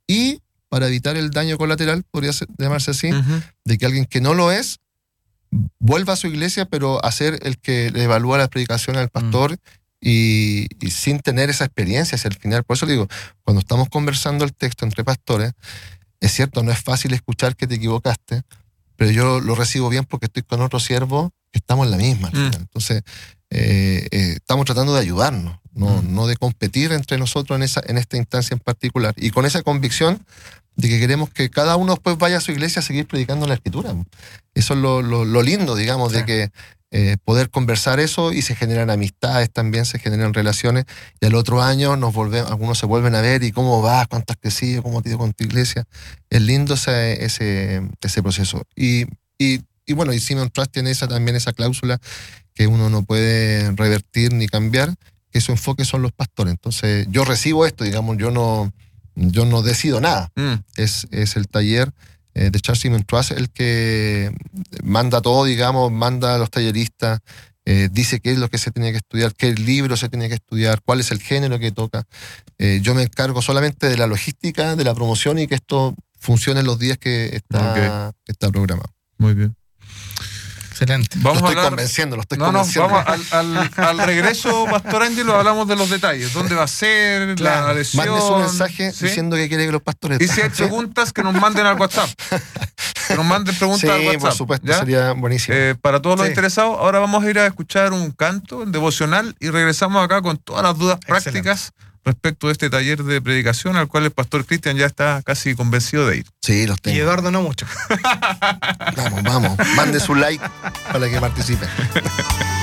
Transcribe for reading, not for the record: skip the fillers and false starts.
y para evitar el daño colateral, podría llamarse así, de que alguien que no lo es vuelva a su iglesia, pero a ser el que le evalúa la predicación al pastor y sin tener esa experiencia hacia el final. Por eso digo, cuando estamos conversando el texto entre pastores, es cierto, no es fácil escuchar que te equivocaste, pero yo lo recibo bien porque estoy con otro siervo que estamos en la misma al final. Entonces, estamos tratando de ayudarnos, no de competir entre nosotros en esta instancia en particular. Y con esa convicción de que queremos que cada uno después vaya a su iglesia a seguir predicando la Escritura. Eso es lo lindo, digamos, de que poder conversar eso, y se generan amistades también, se generan relaciones, y al otro año algunos se vuelven a ver, y cómo vas, cuánto has crecido, cómo te ha ido con tu iglesia. Es lindo ese proceso. Y bueno, y Simon Trust tiene también esa cláusula que uno no puede revertir ni cambiar, que su enfoque son los pastores. Entonces yo recibo esto, digamos, yo no decido nada. Es el taller de Charles Simon Trust el que manda todo, digamos, manda a los talleristas, dice qué es lo que se tiene que estudiar, qué libro se tiene que estudiar, cuál es el género que toca. Yo me encargo solamente de la logística, de la promoción, y que esto funcione los días que está programado. Muy bien. Excelente. Lo estoy convenciendo. Vamos al regreso, Pastor Ángelo, hablamos de los detalles. ¿Dónde va a ser la lesión? Mande su mensaje diciendo que quiere que los pastores... Y si hay preguntas, que nos manden al WhatsApp. Que nos manden preguntas al WhatsApp. Por supuesto, ¿ya? Sería buenísimo. Para todos los interesados, ahora vamos a ir a escuchar un canto, el devocional, y regresamos acá con todas las dudas prácticas respecto de este taller de predicación al cual el pastor Cristian ya está casi convencido de ir. Sí, los tengo. Y Eduardo no mucho. Vamos. Mande su like para que participe.